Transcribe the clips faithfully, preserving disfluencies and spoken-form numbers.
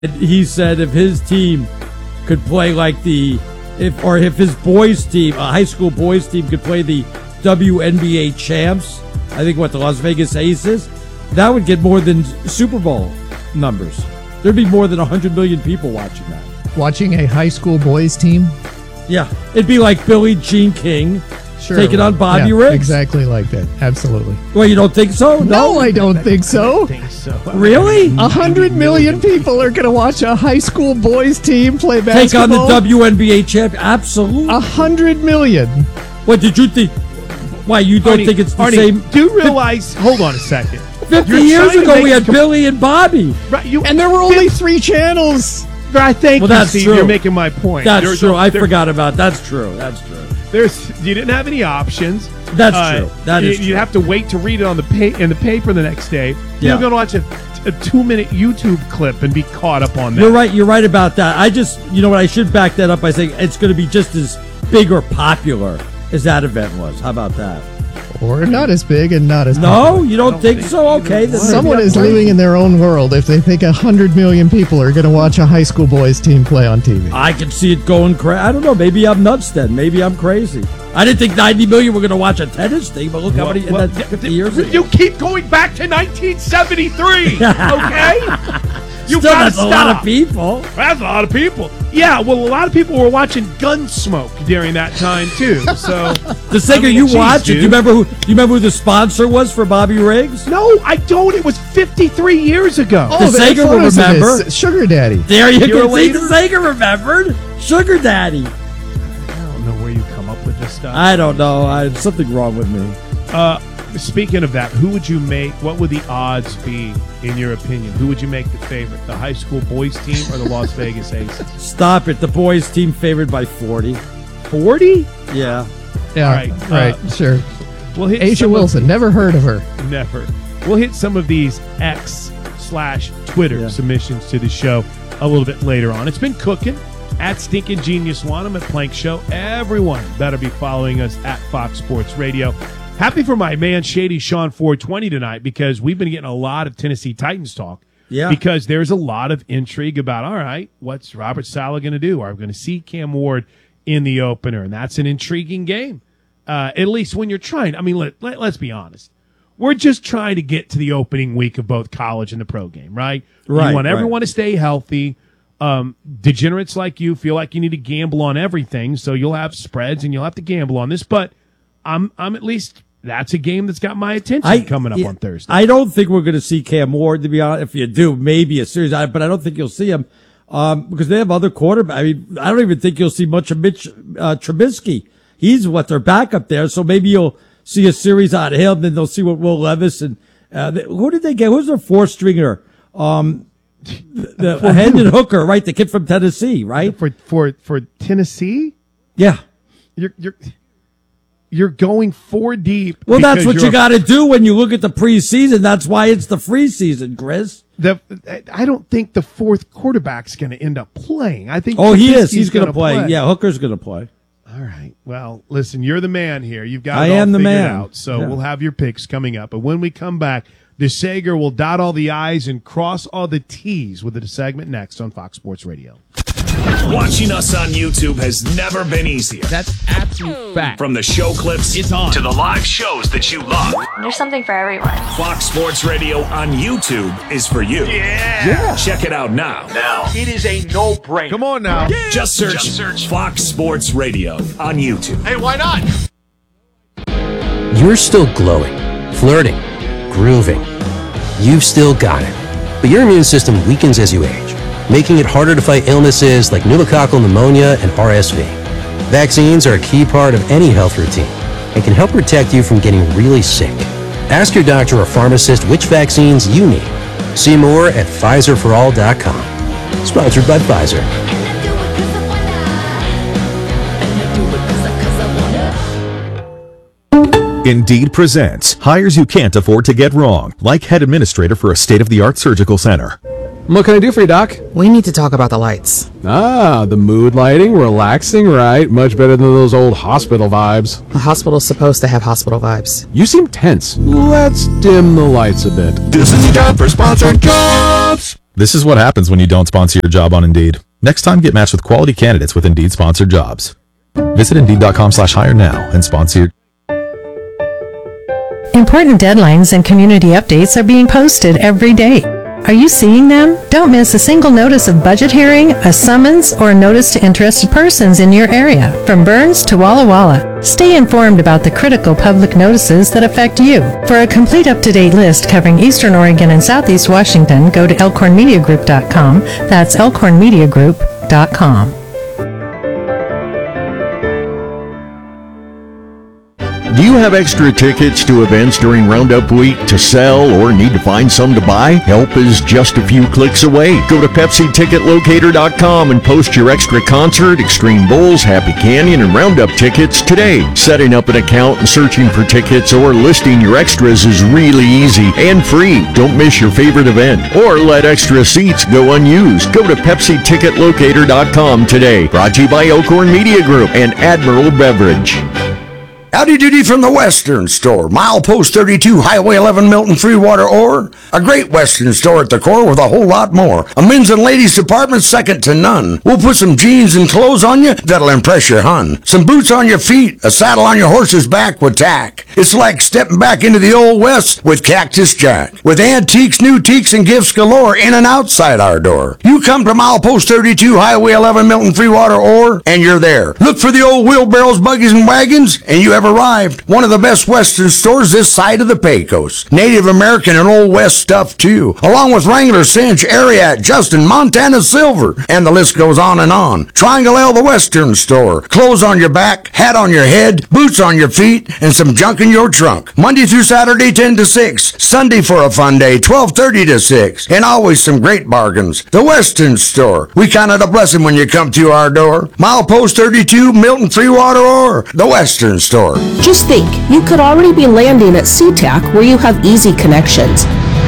he said if his team could play like the if or if his boys team, a high school boys team, could play the W N B A champs, I think what the Las Vegas Aces, that would get more than Super Bowl numbers. There'd be more than one hundred million people watching that. Watching a high school boys team? Yeah. It'd be like Billie Jean King sure taking on Bobby yeah, Riggs. Exactly like that. Absolutely. Well, you don't think so? No, no I don't think so. I think so. Really? A hundred million people are going to watch a high school boys team play basketball. Take on the W N B A champ? Absolutely. A hundred million. What did you think? Why, you don't Arnie, think it's the Arnie, same? Do you realize? Hold on a second. Fifty You're years trying to ago, make we had com- Billy and Bobby. Right, you, And there were only three channels. I thank Well, you, that's Steve. true. You're making my point. That's There's true. no- I there- forgot about. That's true. That's true. There's you didn't have any options. That's Uh, true. That you, is You true. have to wait to read it on the pa- in the paper the next day. Yeah. You're going to watch a, a two minute YouTube clip and be caught up on that. You're right. You're right about that. I just, you know what? I should back that up by saying it's going to be just as big or popular as that event was. How about that? Or not as big and not as No, popular. you don't, don't think, think so? either Okay. one. then Someone maybe is I'm living crazy. in their own world if they think a hundred million people are going to watch a high school boys team play on T V. I can see it going crazy. I don't know. Maybe I'm nuts then. Maybe I'm crazy. I didn't think ninety million were going to watch a tennis thing, but look how many Well, that's th- fifty th- years ago. You keep going back to nineteen seventy-three, okay? You Still, gotta that's stop. a lot of people. That's a lot of people. Yeah, well, a lot of people were watching Gunsmoke during that time too. So The singer I mean, you geez, watch it. Do dude. you remember who? Do you remember who the sponsor was for Bobby Riggs? no, I don't. It was fifty-three years ago. Oh, The there are Sager will photos of remember. this. Sugar Daddy. There you Year go. See, later? the singer remembered. Sugar Daddy. I don't know where you come up with this stuff. I don't know. I, something wrong with me. Uh, speaking of that, who would you make? What would the odds be, in your opinion? Who would you make the favorite? The high school boys team or the Las Vegas Aces? Stop it. The boys team favored by forty. Forty? Yeah. Yeah, All right, right, uh, sure. We'll hit Asia some of- Wilson, never heard of her. Never. We'll hit some of these X slash Twitter Yeah. submissions to the show a little bit later on. It's been cooking at Stinkin' Genius One. I'm at Plank Show. Everyone better be following us at Fox Sports Radio. Happy for my man Shady Sean four twenty tonight because we've been getting a lot of Tennessee Titans talk. Yeah. Because there's a lot of intrigue about, all right, what's Robert Saleh going to do? Are we going to see Cam Ward in the opener? And that's an intriguing game. Uh, at least when you're trying. I mean, let, let, let's be honest. We're just trying to get to the opening week of both college and the pro game, right? Right, You want right. everyone to stay healthy. Um, degenerates like you feel like you need to gamble on everything, so you'll have spreads and you'll have to gamble on this. But I'm, I'm at least that's a game that's got my attention coming up yeah, on Thursday. I don't think we're going to see Cam Ward, to be honest. If you do, maybe a series, I- but I don't think you'll see him um, because they have other quarterbacks. I mean, I don't even think you'll see much of Mitch uh, Trubisky. He's what their backup there, so maybe you'll see a series out of him. Then they'll see what Will Levis and uh, they, who did they get? Who's their four stringer? Um, the, the Hendon Hooker, right? The kid from Tennessee, right? for for for Tennessee, Yeah. you're you're you're going four deep. Well, that's because what you're you a- got to do when you look at the preseason. That's why it's the free season, Chris. The, I don't think the fourth quarterback's going to end up playing. I think. Oh, he is. Trubisky's He's going to gonna play. Yeah, Hooker's going to play. All right. Well, listen, you're the man here. You've got I it all am the figured man. out. So Yeah. we'll have your picks coming up. But when we come back, the Sager will dot all the I's and cross all the T's with the segment next on Fox Sports Radio. Watching us on YouTube has never been easier. That's absolute fact. From the show clips It's on. to the live shows that you love, There's something for everyone. Fox Sports Radio on YouTube is for you. Yeah. Check it out now. Now. It is a no-brainer. Come on now. Just search, Just search Fox Sports Radio on YouTube. Hey, why not? You're still glowing, flirting, grooving. You've still got it. But your immune system weakens as you age, making it harder to fight illnesses like pneumococcal pneumonia and R S V. Vaccines are a key part of any health routine and can help protect you from getting really sick. Ask your doctor or pharmacist which vaccines you need. See more at Pfizer for all dot com. Sponsored by Pfizer. Indeed presents hires you can't afford to get wrong, like head administrator for a state-of-the-art surgical center. What can I do for you, Doc? We need to talk about the lights. Ah, the mood lighting, relaxing, right? Much better than those old hospital vibes. A hospital's supposed to have hospital vibes. You seem tense. Let's dim the lights a bit. This is your time for sponsored jobs. This is what happens when you don't sponsor your job on Indeed. Next time, get matched with quality candidates with Indeed sponsored jobs. Visit Indeed.com slash hire now and sponsor your... Important deadlines and community updates are being posted every day. Are you seeing them? Don't miss a single notice of budget hearing, a summons, or a notice to interested persons in your area, from Burns to Walla Walla. Stay informed about the critical public notices that affect you. For a complete up-to-date list covering Eastern Oregon and Southeast Washington, go to elkhorn media group dot com. That's elkhorn media group dot com. Do you have extra tickets to events during Roundup Week to sell or need to find some to buy? Help is just a few clicks away. Go to Pepsi Ticket Locator dot com and post your extra concert, Extreme Bulls, Happy Canyon, and Roundup tickets today. Setting up an account and searching for tickets or listing your extras is really easy and free. Don't miss your favorite event or let extra seats go unused. Go to Pepsi Ticket Locator dot com today. Brought to you by Elkhorn Media Group and Admiral Beverage. Howdy doody from the Western Store. Milepost thirty-two, Highway eleven, Milton, Freewater, Ore. A great Western store at the core with a whole lot more. A men's and ladies department second to none. We'll put some jeans and clothes on you that'll impress your hun. Some boots on your feet, a saddle on your horse's back with tack. It's like stepping back into the old West with Cactus Jack. With antiques, new teaks, and gifts galore in and outside our door. You come to Milepost thirty-two, Highway eleven, Milton, Freewater, Ore, and you're there. Look for the old wheelbarrows, buggies, and wagons, and you have arrived. One of the best Western stores this side of the Pecos. Native American and Old West stuff too, along with Wrangler, Cinch, Ariat, Justin, Montana Silver, and the list goes on and on. Triangle L, the Western Store. Clothes on your back, hat on your head, boots on your feet, and some junk in your trunk. Monday through Saturday, ten to six. Sunday for a fun day, twelve thirty to six. And always some great bargains. The Western Store. We count it a blessing when you come to our door. Milepost thirty-two, Milton, Freewater, or the Western Store. Just think, you could already be landing at SeaTac where you have easy connections.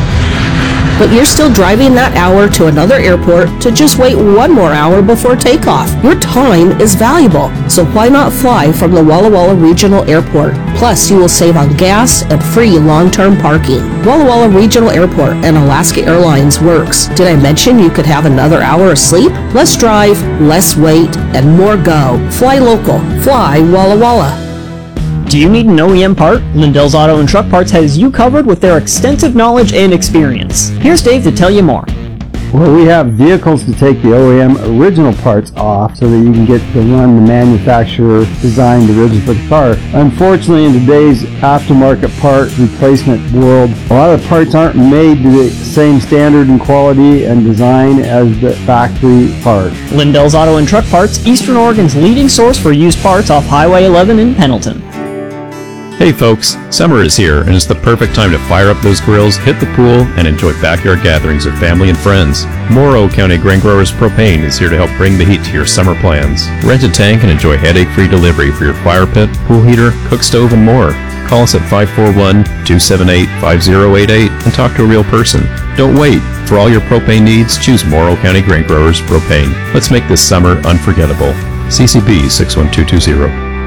But you're still driving that hour to another airport to just wait one more hour before takeoff. Your time is valuable, so why not fly from the Walla Walla Regional Airport? Plus, you will save on gas and free long-term parking. Walla Walla Regional Airport and Alaska Airlines works. Did I mention you could have another hour of sleep? Less drive, less wait, and more go. Fly local. Fly Walla Walla. Do you need an O E M part? Lindell's Auto and Truck Parts has you covered with their extensive knowledge and experience. Here's Dave to tell you more. Well, we have vehicles to take the O E M original parts off so that you can get to run the manufacturer designed originally for the car. Unfortunately, in today's aftermarket part replacement world, a lot of the parts aren't made to the same standard and quality and design as the factory part. Lindell's Auto and Truck Parts, Eastern Oregon's leading source for used parts off Highway eleven in Pendleton. Hey folks, summer is here and it's the perfect time to fire up those grills, hit the pool, and enjoy backyard gatherings with family and friends. Morrow County Grain Growers Propane is here to help bring the heat to your summer plans. Rent a tank and enjoy headache-free delivery for your fire pit, pool heater, cook stove, and more. Call us at five four one, two seven eight, five zero eight eight and talk to a real person. Don't wait. For all your propane needs, choose Morrow County Grain Growers Propane. Let's make this summer unforgettable. C C B six one two two zero.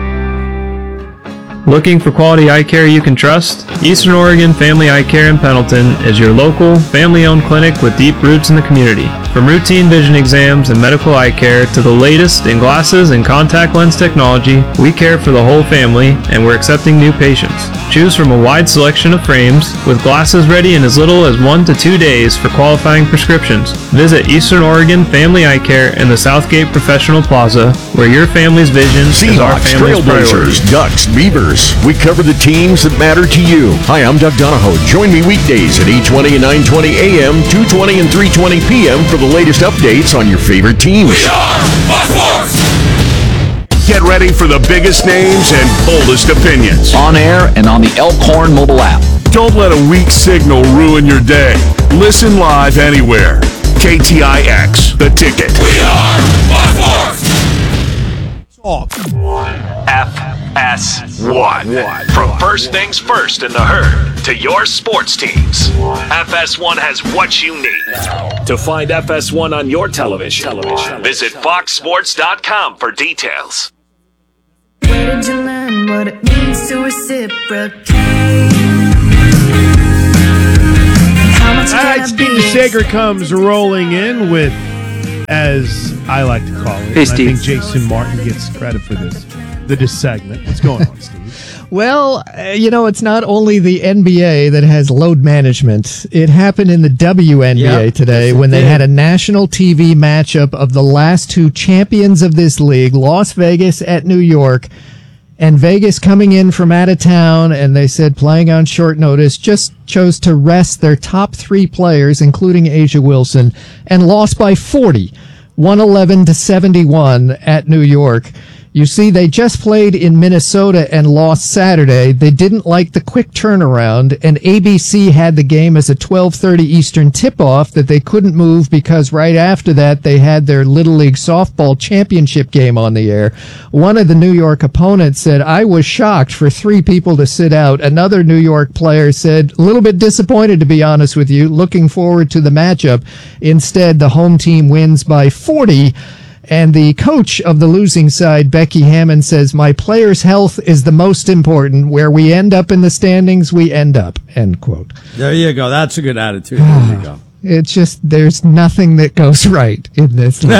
Looking for quality eye care you can trust? Eastern Oregon Family Eye Care in Pendleton is your local, family-owned clinic with deep roots in the community. From routine vision exams and medical eye care to the latest in glasses and contact lens technology, we care for the whole family and we're accepting new patients. Choose from a wide selection of frames with glasses ready in as little as one to two days for qualifying prescriptions. Visit Eastern Oregon Family Eye Care in the Southgate Professional Plaza, where your family's vision is our Seahawks, family's priority. Trailblazers, Ducks, Beavers. We cover the teams that matter to you. Hi, I'm Doug Donahoe. Join me weekdays at eight twenty and nine twenty a m, two twenty and three twenty p m for the latest updates on your favorite teams. We are Fox Sports! Get ready for the biggest names and boldest opinions. On air and on the Elkhorn mobile app. Don't let a weak signal ruin your day. Listen live anywhere. K T I X, The Ticket. We are Fox Sports! F S one. From first things first in the herd to your sports teams, F S one has what you need. To find F S one on your television, visit fox sports dot com for details. Where did you learn what it means to reciprocate? How much All right, Steve DeSager comes rolling in with, as I like to call it, Hey, and I Steve. think Jason Martin gets credit for this, the dissegment. What's going on, Steve? Well, uh, you know, it's not only the N B A that has load management. It happened in the W N B A Yep, today yes, it when they did. had a national T V matchup of the last two champions of this league, Las Vegas at New York. And Vegas coming in from out of town, and they said playing on short notice, just chose to rest their top three players, including Asia Wilson, and lost by forty, one eleven to seventy-one at New York. You see, they just played in Minnesota and lost Saturday. They didn't like the quick turnaround, and A B C had the game as a twelve thirty Eastern tip-off that they couldn't move because right after that they had their Little League softball championship game on the air. One of the New York opponents said, I was shocked for three people to sit out. Another New York player said, a little bit disappointed to be honest with you, looking forward to the matchup. Instead, the home team wins by forty. And the coach of the losing side, Becky Hammond, says, my players' health is the most important. Where we end up in the standings, we end up, end quote. There you go. That's a good attitude. There you go. It's just, there's nothing that goes right in this league.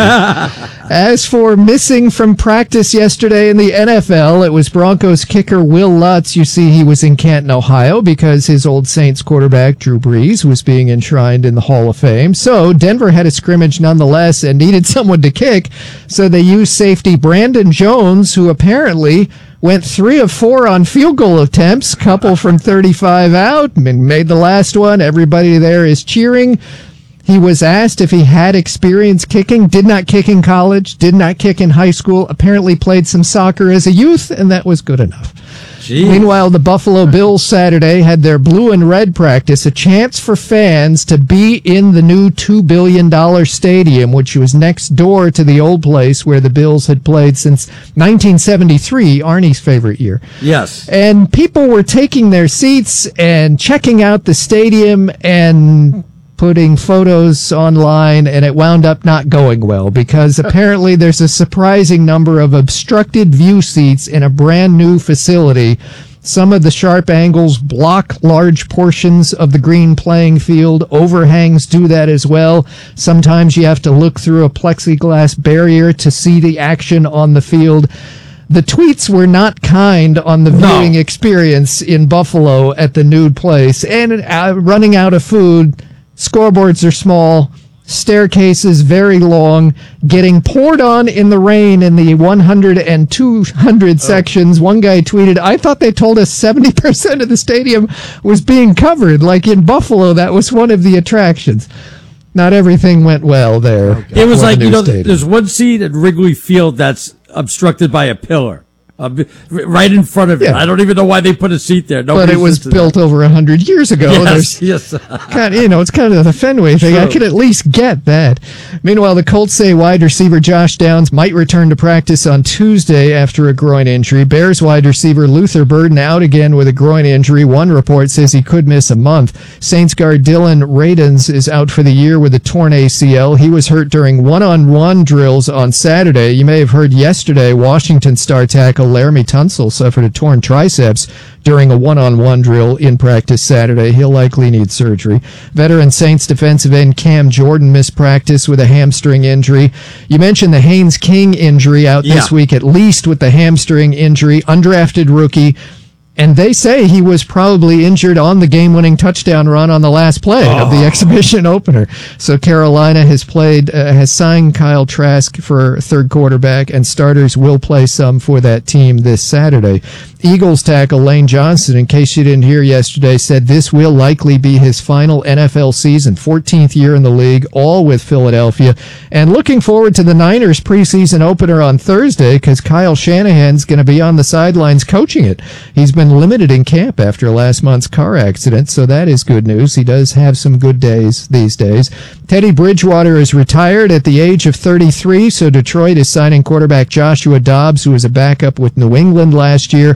As for missing from practice yesterday in the N F L, it was Broncos kicker Will Lutz. You see, he was in Canton, Ohio, because his old Saints quarterback, Drew Brees, was being enshrined in the Hall of Fame. So Denver had a scrimmage nonetheless and needed someone to kick. So they used safety Brandon Jones, who apparently went three of four on field goal attempts, couple from thirty-five out, and made the last one. Everybody there is cheering. He was asked if he had experience kicking, did not kick in college, did not kick in high school, apparently played some soccer as a youth, and that was good enough. Jeez. Meanwhile, the Buffalo Bills Saturday had their blue and red practice, a chance for fans to be in the new two billion dollars stadium, which was next door to the old place where the Bills had played since nineteen seventy-three, Arnie's favorite year. Yes. And people were taking their seats and checking out the stadium and putting photos online, and it wound up not going well because apparently there's a surprising number of obstructed view seats in a brand new facility. Some of the sharp angles block large portions of the green playing field. Overhangs do that as well. Sometimes you have to look through a plexiglass barrier to see the action on the field. The tweets were not kind on the viewing No. experience in Buffalo at the nude place. And uh, running out of food, scoreboards are small, staircases very long, getting poured on in the rain in the one hundred and two hundred sections. One guy tweeted, I thought they told us seventy percent of the stadium was being covered. Like in Buffalo, that was one of the attractions. Not everything went well there. It was for like, the you new know, stadium. there's one seat at Wrigley Field that's obstructed by a pillar. Uh, right in front of it. Yeah. I don't even know why they put a seat there. But Nobody it was listened to built that. over a hundred years ago. Yes, There's yes. kind of, you know, it's kind of the Fenway thing. I True. could at least get that. Meanwhile, the Colts say wide receiver Josh Downs might return to practice on Tuesday after a groin injury. Bears wide receiver Luther Burden out again with a groin injury. One report says he could miss a month. Saints guard Dylan Radins is out for the year with a torn A C L. He was hurt during one-on-one drills on Saturday. You may have heard yesterday Washington star tackle Laramie Tunsil suffered a torn triceps during a one-on-one drill in practice Saturday. He'll likely need surgery. Veteran Saints defensive end Cam Jordan missed practice with a hamstring injury. You mentioned the Haynes King injury out this Yeah. week, at least with the hamstring injury. Undrafted rookie. And they say he was probably injured on the game-winning touchdown run on the last play of the exhibition opener. So Carolina has played, uh, has signed Kyle Trask for third quarterback, and starters will play some for that team this Saturday. Eagles tackle Lane Johnson, in case you didn't hear yesterday, said this will likely be his final N F L season, fourteenth year in the league, all with Philadelphia. And looking forward to the Niners preseason opener on Thursday because Kyle Shanahan's going to be on the sidelines coaching it. He's been limited in camp after last month's car accident, so that is good news. He does have some good days these days. Teddy Bridgewater is retired at the age of thirty-three, so Detroit is signing quarterback Joshua Dobbs, who was a backup with New England last year.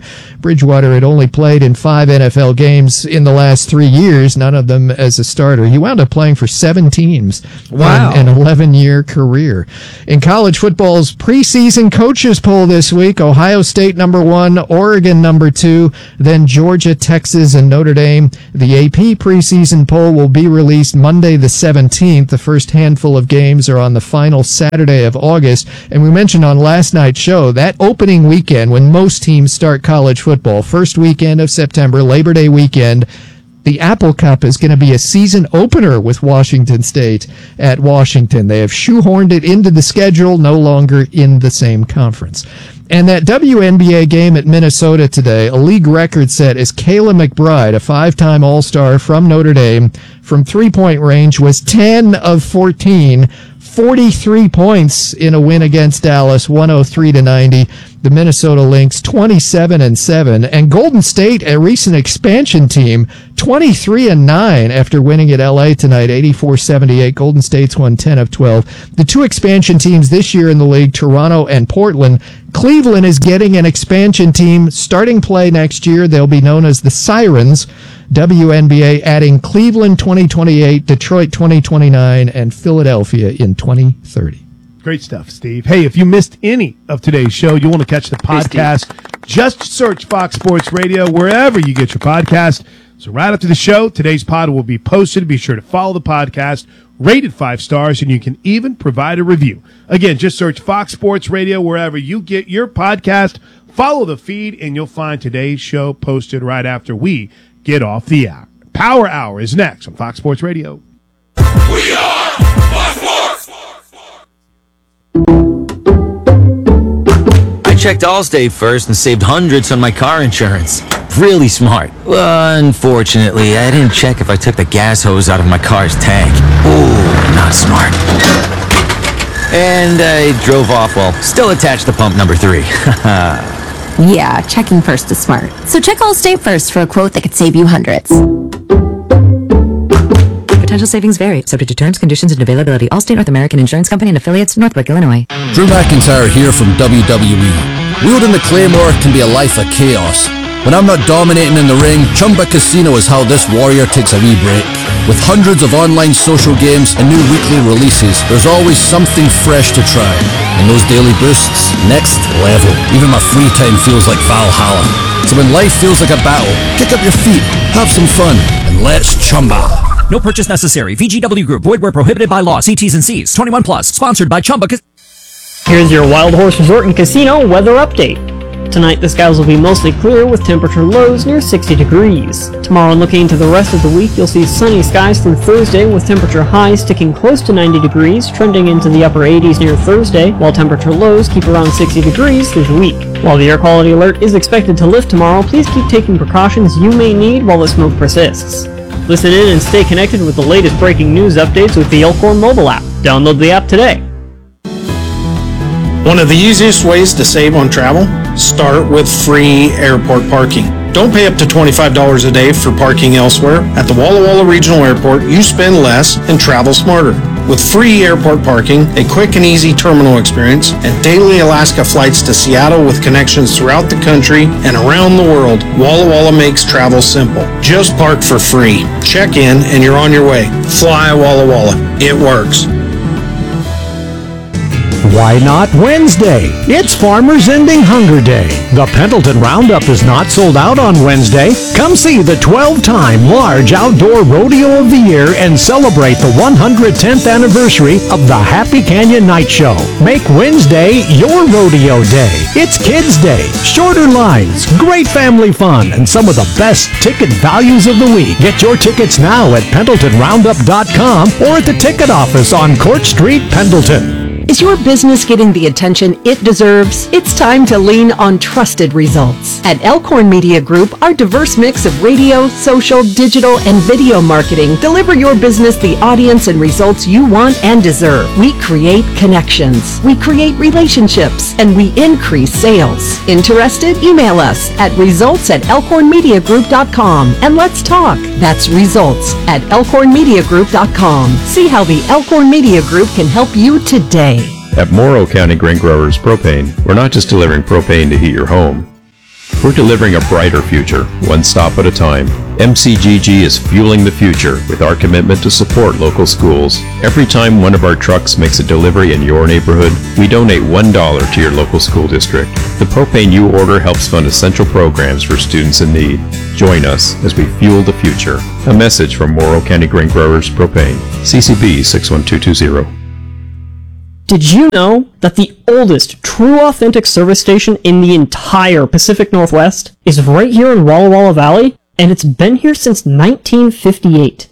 Bridgewater had only played in five N F L games in the last three years, none of them as a starter. He wound up playing for seven teams Wow. in an eleven-year career. In college football's preseason coaches poll this week, Ohio State number one, Oregon number two, then Georgia, Texas, and Notre Dame. The A P preseason poll will be released Monday the seventeenth. The first handful of games are on the final Saturday of August. And we mentioned on last night's show, that opening weekend when most teams start college football, first weekend of September, Labor Day weekend, the Apple Cup is going to be a season opener with Washington State at Washington. They have shoehorned it into the schedule, no longer in the same conference. And that W N B A game at Minnesota today, a league record set is Kayla McBride, a five-time All-Star from Notre Dame, from three-point range, was ten of fourteen, forty-three points in a win against Dallas, one oh three to ninety. The Minnesota Lynx twenty-seven and seven, and Golden State, a recent expansion team, twenty-three and nine after winning at L A tonight, eighty-four seventy-eight. Golden State's won ten of twelve. The two expansion teams this year in the league, Toronto and Portland. Cleveland is getting an expansion team starting play next year. They'll be known as the Sirens. W N B A adding Cleveland twenty twenty-eight, Detroit twenty twenty-nine, and Philadelphia in twenty thirty. Great stuff, Steve. Hey, if you missed any of today's show, you want to catch the podcast, just search Fox Sports Radio wherever you get your podcast. So right after the show, today's pod will be posted. Be sure to follow the podcast, rate it five stars, and you can even provide a review. Again, just search Fox Sports Radio wherever you get your podcast. Follow the feed, and you'll find today's show posted right after we get off the hour. Power Hour is next on Fox Sports Radio. We are Fox Sports! I checked Allstate first and saved hundreds on my car insurance. Really smart. Well, unfortunately, I didn't check if I took the gas hose out of my car's tank. Ooh, not smart. And I drove off while still attached to pump number three. Yeah, checking first is smart. So check Allstate first for a quote that could save you hundreds. Potential savings vary, subject to terms, conditions, and availability. Allstate North American Insurance Company and affiliates, Northbrook, Illinois. Drew McIntyre here from W W E. Wielding the Claymore can be a life of chaos. When I'm not dominating in the ring, Chumba Casino is how this warrior takes a wee break. With hundreds of online social games and new weekly releases, there's always something fresh to try. And those daily boosts, next level. Even my free time feels like Valhalla. So when life feels like a battle, kick up your feet, have some fun, and let's chumba. No purchase necessary. V G W Group. Void where prohibited by law. See T's and C's. twenty-one plus. Sponsored by Chumba. Here's your Wild Horse Resort and Casino weather update. Tonight, the skies will be mostly clear with temperature lows near sixty degrees. Tomorrow, and looking into the rest of the week, you'll see sunny skies through Thursday with temperature highs sticking close to ninety degrees, trending into the upper eighties near Thursday, while temperature lows keep around sixty degrees through the week. While the air quality alert is expected to lift tomorrow, please keep taking precautions you may need while the smoke persists. Listen in and stay connected with the latest breaking news updates with the Elkhorn mobile app. Download the app today. One of the easiest ways to save on travel? Start with free airport parking. Don't pay up to twenty-five dollars a day for parking elsewhere. At the Walla Walla Regional Airport, you spend less and travel smarter. With free airport parking, a quick and easy terminal experience, and daily Alaska flights to Seattle with connections throughout the country and around the world, Walla Walla makes travel simple. Just park for free. Check in and you're on your way. Fly Walla Walla. It works. Why not Wednesday? It's Farmers Ending Hunger Day. The Pendleton Roundup is not sold out on Wednesday. Come see the twelve-time large outdoor rodeo of the year and celebrate the one hundred tenth anniversary of the Happy Canyon Night Show. Make Wednesday your rodeo day. It's Kids Day, shorter lines, great family fun, and some of the best ticket values of the week. Get your tickets now at pendleton roundup dot com or at the ticket office on Court Street, Pendleton. Is your business getting the attention it deserves? It's time to lean on trusted results. At Elkhorn Media Group, our diverse mix of radio, social, digital, and video marketing deliver your business the audience and results you want and deserve. We create connections, we create relationships, and we increase sales. Interested? Email us at results at elkhorn media group dot com and let's talk. That's results at elkhorn media group dot com. See how the Elkhorn Media Group can help you today. At Morrow County Grain Growers Propane, we're not just delivering propane to heat your home. We're delivering a brighter future, one stop at a time. M C G G is fueling the future with our commitment to support local schools. Every time one of our trucks makes a delivery in your neighborhood, we donate one dollar to your local school district. The propane you order helps fund essential programs for students in need. Join us as we fuel the future. A message from Morrow County Grain Growers Propane. C C B six one two two zero. Did you know that the oldest true authentic service station in the entire Pacific Northwest is right here in Walla Walla Valley? And it's been here since nineteen fifty-eight.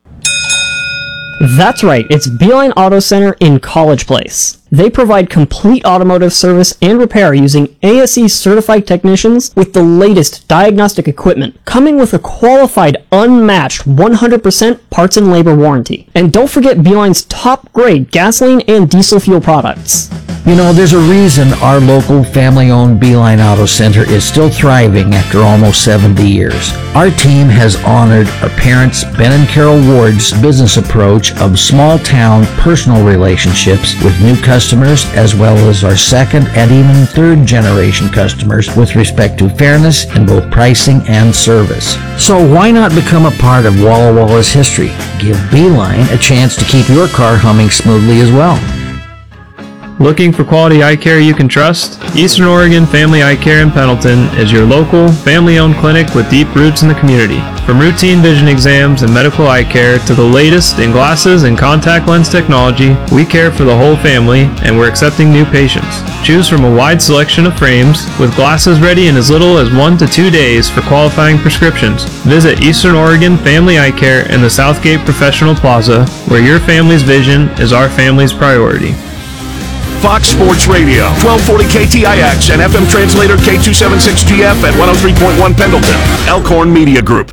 That's right, it's Beeline Auto Center in College Place. They provide complete automotive service and repair using A S E certified technicians with the latest diagnostic equipment, coming with a qualified, unmatched one hundred percent parts and labor warranty. And don't forget Beeline's top grade gasoline and diesel fuel products. You know, there's a reason our local family-owned Beeline Auto Center is still thriving after almost seventy years. Our team has honored our parents, Ben and Carol Ward's business approach of small-town personal relationships with new customers, as well as our second and even third-generation customers with respect to fairness in both pricing and service. So why not become a part of Walla Walla's history? Give Beeline a chance to keep your car humming smoothly as well. Looking for quality eye care you can trust? Eastern Oregon Family Eye Care in Pendleton is your local, family-owned clinic with deep roots in the community. From routine vision exams and medical eye care to the latest in glasses and contact lens technology, we care for the whole family and we're accepting new patients. Choose from a wide selection of frames with glasses ready in as little as one to two days for qualifying prescriptions. Visit Eastern Oregon Family Eye Care in the Southgate Professional Plaza, where your family's vision is our family's priority. Fox Sports Radio, twelve forty K T I X and F M translator K two seventy-six G F at one oh three point one Pendleton. Elkhorn Media Group.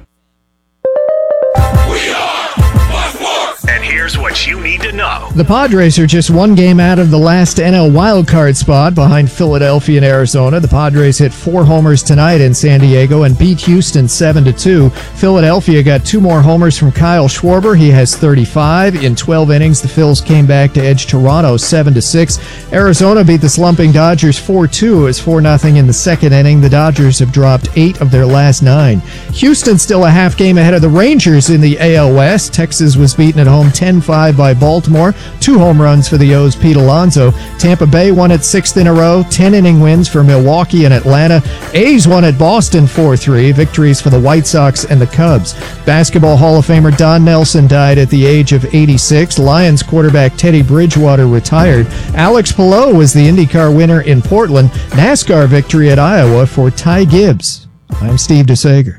And here's what you need to know. The Padres are just one game out of the last N L wildcard spot behind Philadelphia and Arizona. The Padres hit four homers tonight in San Diego and beat Houston seven to two. Philadelphia got two more homers from Kyle Schwarber. He has thirty-five. In twelve innings, the Phils came back to edge Toronto seven to six. Arizona beat the slumping Dodgers four two. It was four nothing in the second inning. The Dodgers have dropped eight of their last nine. Houston still a half game ahead of the Rangers in the A L West. Texas was beaten at home ten five by Baltimore. Two home runs for the O's, Pete Alonso. Tampa Bay won its sixth in a row. ten-inning wins for Milwaukee and Atlanta. A's won at Boston four three. Victories for the White Sox and the Cubs. Basketball Hall of Famer Don Nelson died at the age of eighty-six. Lions quarterback Teddy Bridgewater retired. Alex Palou was the IndyCar winner in Portland. NASCAR victory at Iowa for Ty Gibbs. I'm Steve DeSager.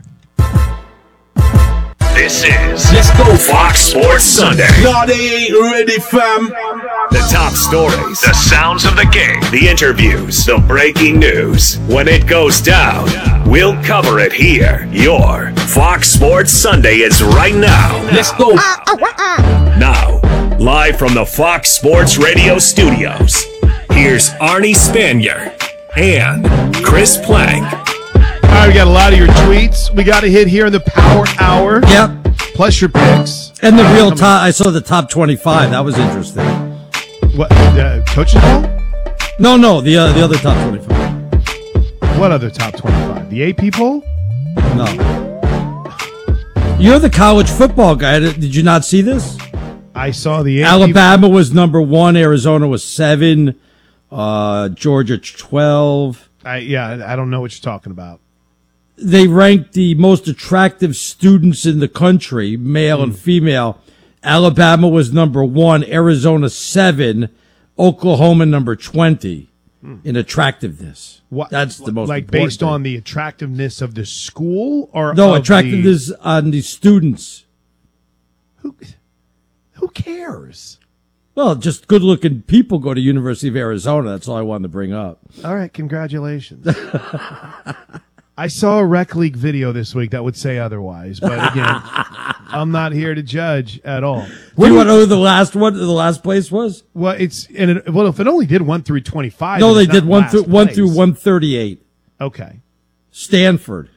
This is Let's Go Fox Sports Sunday. No, they ain't ready, fam. The top stories, the sounds of the game, the interviews, the breaking news. When it goes down, we'll cover it here. Your Fox Sports Sunday is right now. Let's go. Now, live from the Fox Sports Radio studios, here's Arnie Spanier and Chris Plank. All right, we got a lot of your tweets. We got a hit here in the Power Hour. Yep. Plus your picks. And the real top, I saw the top twenty-five. That was interesting. What, uh, coaches poll? No, no, the uh, the other top twenty-five. What other top twenty-five? The A P poll? No. You're the college football guy. Did you not see this? I saw the A P Alabama was number one. Arizona was seven. Uh, Georgia twelve. I, yeah, I don't know what you're talking about. They ranked the most attractive students in the country, male mm. and female. Alabama was number one, Arizona seven, Oklahoma number twenty mm. in attractiveness. What, That's the most like important based thing. on the attractiveness of the school or no of attractiveness the... on the students. Who who cares? Well, just good-looking people go to University of Arizona. That's all I wanted to bring up. All right, congratulations. I saw a rec league video this week that would say otherwise, but again, I'm not here to judge at all. Do you want to know who the last one, the last place was? Well, it's and it, well, if it only did one through twenty-five, no, they it's did not one last through one place. through one thirty-eight. Okay, Stanford.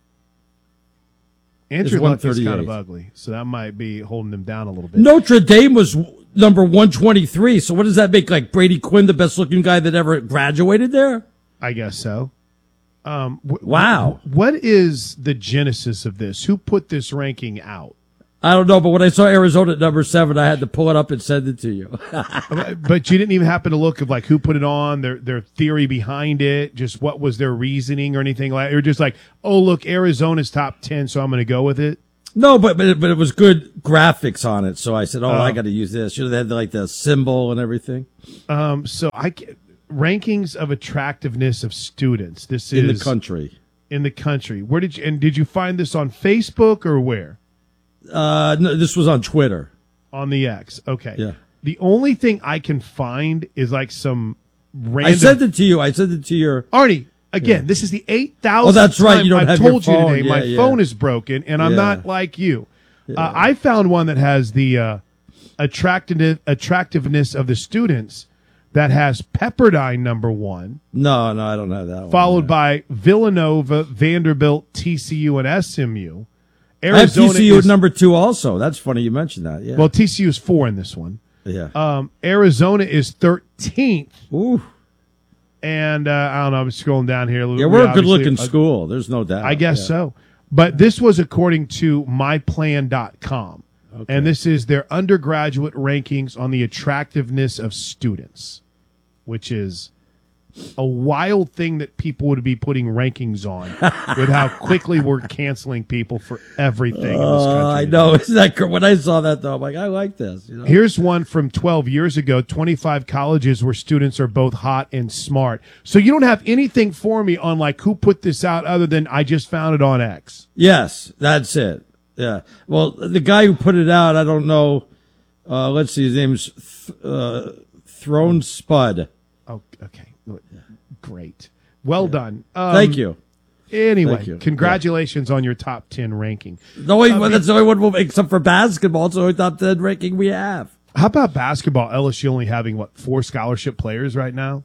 Andrew Luck is kind of ugly, so that might be holding him down a little bit. Notre Dame was number one twenty-three. So what does that make? Like Brady Quinn, the best looking guy that ever graduated there? I guess so. Um, wh- Wow. wh- What is the genesis of this? Who put this ranking out? I don't know, but when I saw Arizona at number seven, I had to pull it up and send it to you. But you didn't even happen to look of like who put it on, their their theory behind it, just what was their reasoning or anything like. You're just like, oh look, Arizona's top ten, so I'm going to go with it. No, but but it, but it was good graphics on it, so I said, oh, Oh. I got to use this. Should have had like the symbol and everything. Um, so I ca- rankings of attractiveness of students. This In the is country. In the country. Where did you and did you find this on Facebook or where? Uh, no, this was on Twitter. On the X. Okay. Yeah. The only thing I can find is like some random. I sent it to you. I sent it to your Arnie. Again, Yeah. this is the eight thousand. Oh, that's right. Time You don't I've have told your you phone. today. Yeah, my yeah. phone is broken, and I'm Yeah. not like you. Uh, I found one that has the uh, attractiveness attractiveness of the students that has Pepperdine number one, No, no, I don't have that one. followed by Villanova, Vanderbilt, T C U, and S M U. I have Arizona T C U is, at number two also. That's funny you mentioned that. Yeah. well, T C U is four in this one. yeah. Um, Arizona is thirteenth. Ooh. And uh, I don't know. I'm scrolling down here. Yeah, we're a good looking uh, school. There's no doubt. I guess Yeah. so. But this was according to my plan dot com. And this is their undergraduate rankings on the attractiveness of students, which is a wild thing that people would be putting rankings on with how quickly we're canceling people for everything in this Uh, country. I know. Isn't that gr- when I saw that though, I'm like, I like this. You know? Here's one from twelve years ago, twenty-five colleges where students are both hot and smart. So you don't have anything for me on like who put this out other than I just found it on X. Yes, that's it. Yeah. Well, the guy who put it out, I don't know. Uh, let's see. His name's Th- uh, Throne Spud. Oh, okay. Great. Well done. Um, Thank you. Anyway, Thank you. congratulations on your top ten ranking. The only, Uh, well, that's the only one, we'll- except for basketball. It's the only top ten ranking we have. How about basketball? L S U only having, what, four scholarship players right now?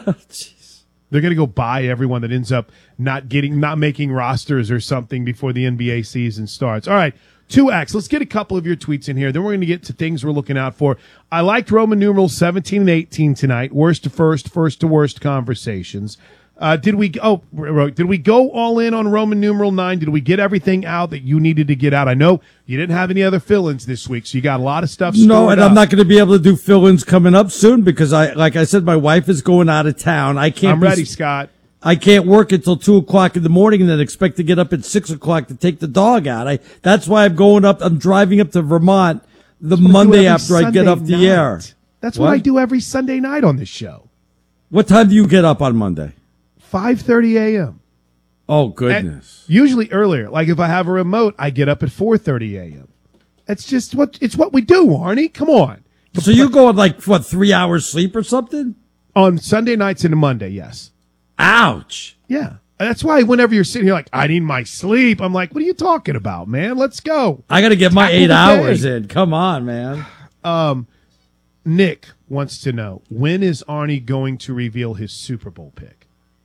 They're going to go buy everyone that ends up not getting, not making rosters or something before the N B A season starts. All right, two X. Let's get a couple of your tweets in here. Then we're going to get to things we're looking out for. I liked Roman numerals seventeen and eighteen tonight. Worst to first, first to worst conversations. Uh, did we, oh, did we go all in on Roman numeral nine? Did we get everything out that you needed to get out? I know you didn't have any other fill-ins this week, so you got a lot of stuff stored No, and up. I'm not going to be able to do fill-ins coming up soon because I, like I said, my wife is going out of town. I can't. I'm be- ready, Scott. I can't work until two o'clock in the morning and then expect to get up at six o'clock to take the dog out. I, that's why I'm going up. I'm driving up to Vermont the That's what I do Monday every after I get Sunday off the night. air. That's what? I do every Sunday night on this show. What time do you get up on Monday? five thirty a.m. Oh, goodness. And usually earlier. Like if I have a remote, I get up at four thirty a.m. It's just what it's what we do, Arnie. Come on. So you go on like, what, three hours sleep or something? On Sunday nights into Monday, yes. Ouch. Yeah. That's why whenever you're sitting here like, I need my sleep, I'm like, what are you talking about, man? Let's go. I got to get my Tackle eight the hours day. in. Come on, man. Um, Nick wants to know, when is Arnie going to reveal his Super Bowl pick?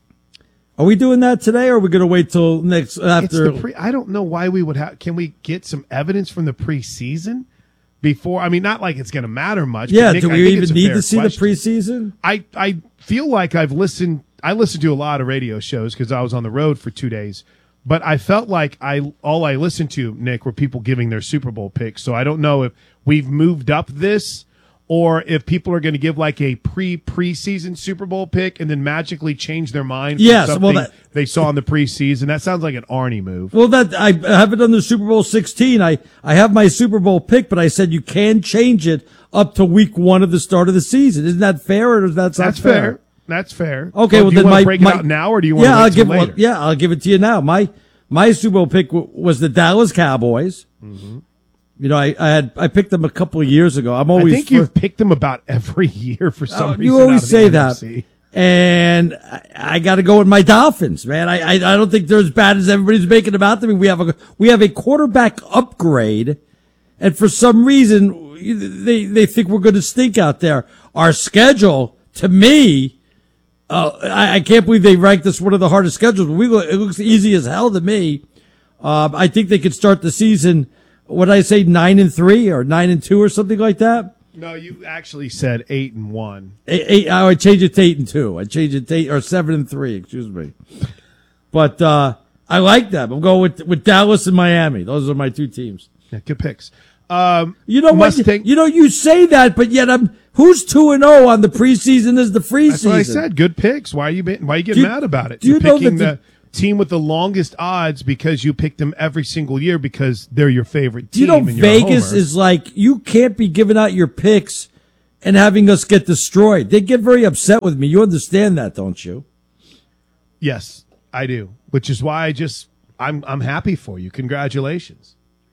Are we doing that today or are we going to wait till next after? It's the pre- I don't know why we would have. Can we get some evidence from the preseason before? I mean, not like it's going to matter much. but yeah, Nick, do I we think even it's a need fair to see question. the preseason? I, I feel like I've listened. I listened to a lot of radio shows because I was on the road for two days. But I felt like I all I listened to, Nick, were people giving their Super Bowl picks. So I don't know if we've moved up this or if people are going to give like a pre preseason Super Bowl pick and then magically change their mind for Yes, something well, that- they saw in the preseason. That sounds like an Arnie move. Well, that I haven't done the Super Bowl sixteen. I, I have my Super Bowl pick, but I said you can change it up to week one of the start of the season. Isn't that fair or does that sound That's fair. That's fair. Okay, So well do you then want my to break my, it out now, or do you want yeah, to wait I'll till give later? well, yeah, I'll give it to you now. My my Super Bowl pick w- was the Dallas Cowboys. Mm-hmm. You know, I, I had I picked them a couple of years ago. I'm always I think fir- you've picked them about every year for some Oh, reason. you out always of the say N that, F C. and I, I got to go with my Dolphins, man. I, I I don't think they're as bad as everybody's making them out to me. We have a we have a quarterback upgrade, and for some reason they they think we're going to stink out there. Our schedule, to me, uh, I, I can't believe they ranked us one of the hardest schedules. We look- it looks easy as hell to me. Uh, I think they could start the season. What did I say, nine and three or nine and two or something like that? No, you actually said eight and one. Eight, eight, I would change it to eight and two. I change it to eight or seven and three. Excuse me. But uh, I like them. I'm going with with Dallas and Miami. Those are my two teams. Yeah, good picks. Um, you know what? Mustang- You know, you say that, but yet I'm who's two and zero on the preseason as the free That's season. what I said. Good picks. Why are you Why are you getting Do you- mad about it? do you You're know picking that the, team with the longest odds because you picked them every single year because they're your favorite Do you team. know and you're a Vegas homer. is like you can't be giving out your picks and having us get destroyed. They get very upset with me. You understand that, don't you? Yes, I do. Which is why I just I'm I'm happy for you. Congratulations.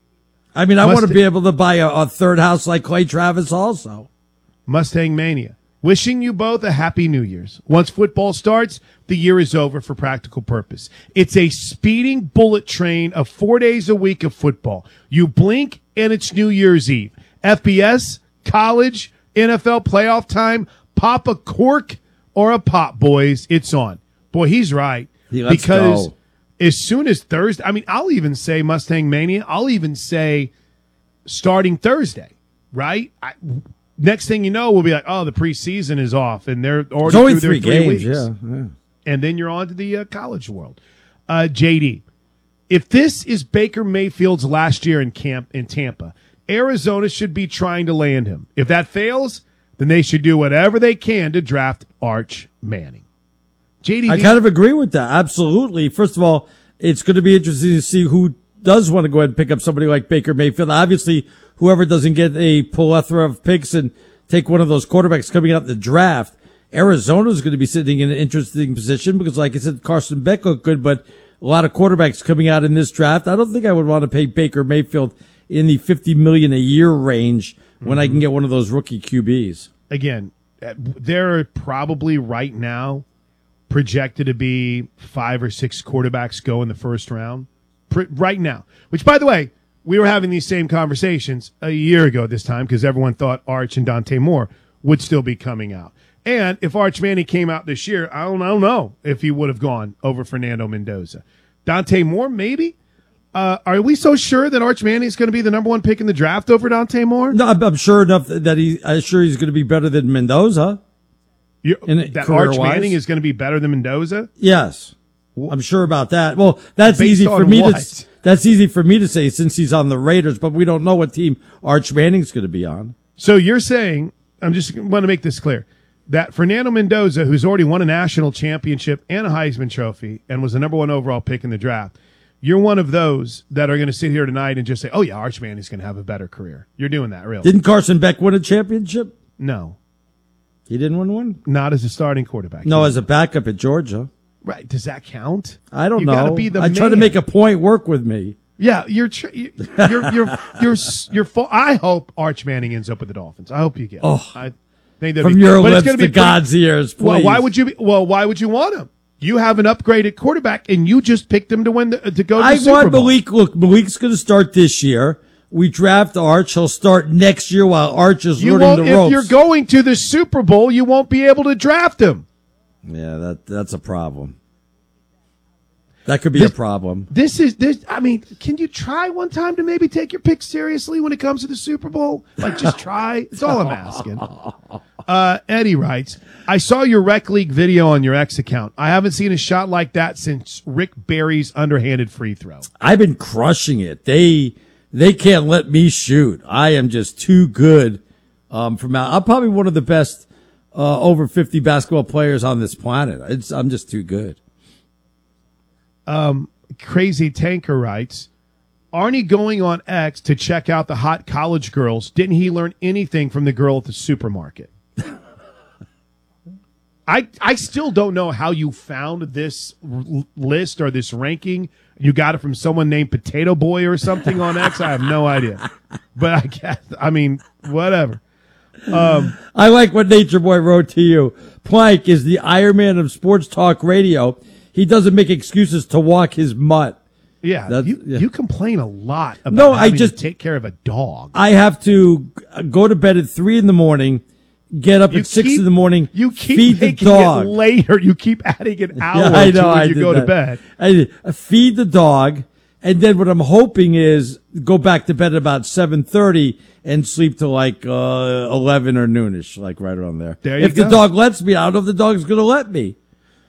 I mean, I Must- want to be able to buy a, a third house like Clay Travis also. Mustang Mania. Wishing you both a happy New Year's. Once football starts, the year is over for practical purpose. It's a speeding bullet train of four days a week of football. You blink and it's New Year's Eve. F B S, college, N F L playoff time, pop a cork or a pop, boys. It's on. Boy, he's right. Yeah, let's because go. as soon as Thursday, I mean, I'll even say Mustang Mania. I'll even say starting Thursday, right? I, next thing you know, we'll be like, oh, the preseason is off, and they're already It's only through three their three games, weeks. yeah, yeah. And then you're on to the uh, college world. Uh, J D, if this is Baker Mayfield's last year in camp in Tampa, Arizona should be trying to land him. If that fails, then they should do whatever they can to draft Arch Manning. J D, I kind of agree with that. Absolutely. First of all, it's going to be interesting to see who does want to go ahead and pick up somebody like Baker Mayfield. Obviously, whoever doesn't get a plethora of picks and take one of those quarterbacks coming out in the draft, Arizona is going to be sitting in an interesting position because, like I said, Carson Beck looked good, but a lot of quarterbacks coming out in this draft. I don't think I would want to pay Baker Mayfield in the fifty million dollars a year range when I can get one of those rookie Q Bs. Again, uh, there are probably right now projected to be five or six quarterbacks go in the first round Pr- right now, which, by the way, we were having these same conversations a year ago at this time because everyone thought Arch and Dante Moore would still be coming out. And if Arch Manning came out this year, I don't, I don't know if he would have gone over Fernando Mendoza. Dante Moore, maybe. Uh, are we so sure that Arch Manning is going to be the number one pick in the draft over Dante Moore? No, I'm, I'm sure enough that he, I'm sure he's going to be better than Mendoza. You, In- that Arch career-wise? Manning is going to be better than Mendoza? Yes, I'm sure about that. Well, that's Based easy for on me what? to. That's easy for me to say since he's on the Raiders, but we don't know what team Arch Manning's going to be on. So you're saying, I'm just want to make this clear, that Fernando Mendoza, who's already won a national championship and a Heisman Trophy and was the number one overall pick in the draft, you're one of those that are going to sit here tonight and just say, oh, yeah, Arch Manning's going to have a better career. You're doing that, really? Didn't Carson Beck win a championship? No. He didn't win one? Not as a starting quarterback. No, as a backup at Georgia. Right. Does that count? I don't you know. Gotta be the I try to man. make a point work with me. Yeah, you're tr- you're you're you're you're, you're full. I hope Arch Manning ends up with the Dolphins. I hope you get. Oh, it. I think that'd from be, your but lips it's gonna to be God's ears, please. Well, why would you? Be, well, why would you want him? You have an upgraded quarterback, and you just picked him to win the, to go to the I Super want Bowl. Malik. Look, Malik's going to start this year. We draft Arch. He'll start next year while Arch is You learning won't, the if ropes. you're going to the Super Bowl, you won't be able to draft him. Yeah, that that's a problem. That could be This- a problem. This is this. I mean, can you try one time to maybe take your pick seriously when it comes to the Super Bowl? Like, just try. It's all I'm asking. Uh, Eddie writes, I saw your Rec League video on your X account. I haven't seen a shot like that since Rick Barry's underhanded free throw. I've been crushing it. They they can't let me shoot. I am just too good. Um, from out, I'm probably one of the best uh, over fifty basketball players on this planet. It's, I'm just too good. Um, Crazy Tanker writes, Arnie going on X to check out the hot college girls. Didn't he learn anything from the girl at the supermarket? I I still don't know how you found this r- list or this ranking. You got it from someone named Potato Boy or something on X. I have no idea. But I guess, I mean, whatever. Um, I like what Nature Boy wrote to you. Plank is the Iron Man of sports talk radio. He doesn't make excuses to walk his mutt. yeah, That's- you, yeah. you complain a lot about No, I having just- to take care of a dog. I have to go to bed at three in the morning, get up You at six keep- in the morning, You keep feed the making dog. it later. You keep adding an hour Yeah, I to know. when I you did go that. to bed. I did. I feed the dog, and then what I'm hoping is go back to bed at about seven thirty and sleep till like uh, eleven or noonish, like right around there. There you if go. the dog lets me, I don't know if the dog's going to let me.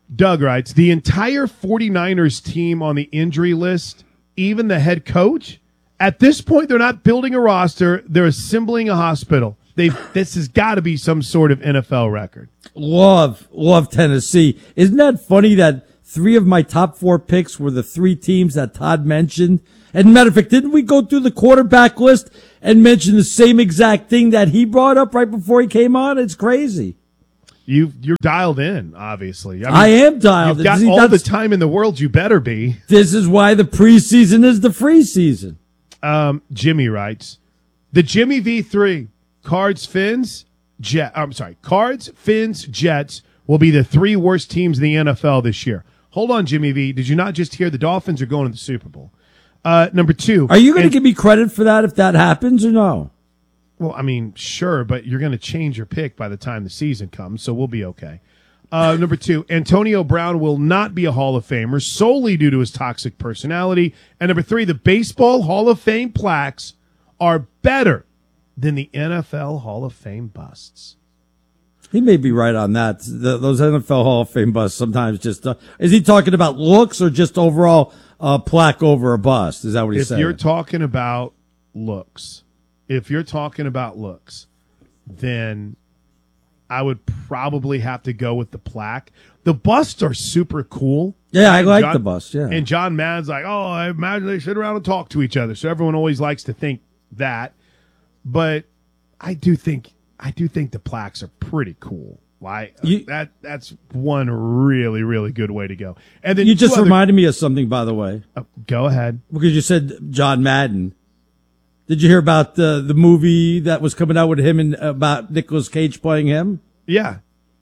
Doug writes, the entire 49ers team on the injury list, even the head coach, at this point, they're not building a roster. They're assembling a hospital. They This has got to be some sort of N F L record. Love, love Tennessee. Isn't that funny that three of my top four picks were the three teams that Todd mentioned? And matter of fact, didn't we go through the quarterback list and mention the same exact thing that he brought up right before he came on? It's crazy. You you're dialed in, obviously. I, mean, I am dialed You've in. got See, all the that's- time in the world. You better be. This is why the preseason is the free season. Um, Jimmy writes, the Jimmy V three, Cards, Fins, Jet. I'm sorry, Cards, Fins, Jets will be the three worst teams in the N F L this year. Hold on, Jimmy V. Did you not just hear the Dolphins are going to the Super Bowl? Uh, number two. Are you going to and- give me credit for that if that happens or no? Well, I mean, sure, but you're going to change your pick by the time the season comes, so we'll be okay. Uh, number two, Antonio Brown will not be a Hall of Famer solely due to his toxic personality. And number three, the Baseball Hall of Fame plaques are better than the N F L Hall of Fame busts. He may be right on that. The, those N F L Hall of Fame busts sometimes just, uh, is he talking about looks or just overall uh, plaque over a bust? Is that what he's If saying? you're talking about looks, if you're talking about looks, then I would probably have to go with the plaque. The busts are super cool. Yeah, I And like John- the bust, yeah. And John Madden's like, oh, I imagine they sit around and talk to each other. So everyone always likes to think that. But I do think I do think the plaques are pretty cool. Like You- that that's one really, really good way to go. And then You two just other- reminded me of something, by the way. Oh, go ahead. Because you said John Madden. Did you hear about the the movie that was coming out with him and about Nicolas Cage playing him? Yeah.